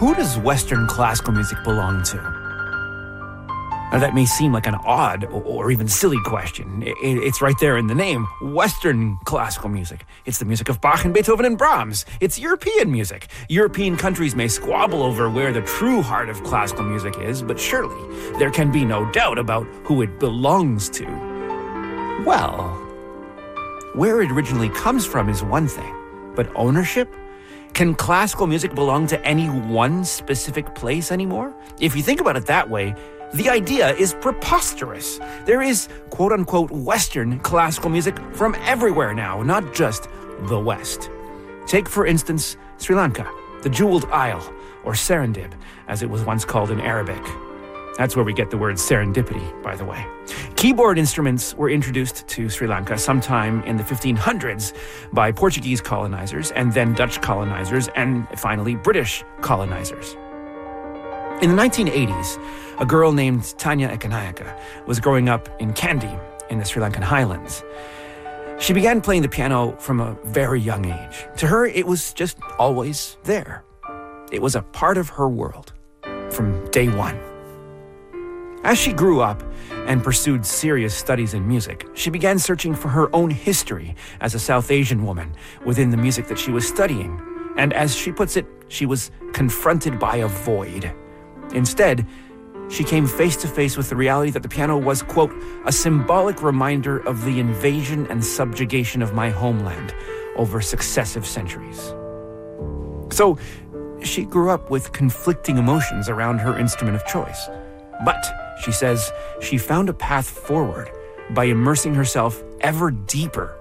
who does Western classical music belong to? Now, that may seem like an odd or even silly question. It's right there in the name, Western classical music. It's the music of Bach and Beethoven and Brahms. It's European music. European countries may squabble over where the true heart of classical music is, but surely there can be no doubt about who it belongs to. Well, where it originally comes from is one thing, but ownership? Can classical music belong to any one specific place anymore? If you think about it that way, the idea is preposterous. There is, quote-unquote, Western classical music from everywhere now, not just the West. Take, for instance, Sri Lanka, the Jeweled Isle, or Serendib, as it was once called in Arabic. That's where we get the word serendipity, by the way. Keyboard instruments were introduced to Sri Lanka sometime in the 1500s by Portuguese colonizers, and then Dutch colonizers, and finally British colonizers. In the 1980s, a girl named Tanya Ekanayaka was growing up in Kandy in the Sri Lankan highlands. She began playing the piano from a very young age. To her, it was just always there. It was a part of her world from day one. As she grew up and pursued serious studies in music, she began searching for her own history as a South Asian woman within the music that she was studying. And as she puts it, she was confronted by a void. Instead, she came face to face with the reality that the piano was, quote, a symbolic reminder of the invasion and subjugation of my homeland over successive centuries. So she grew up with conflicting emotions around her instrument of choice. But, she says, she found a path forward by immersing herself ever deeper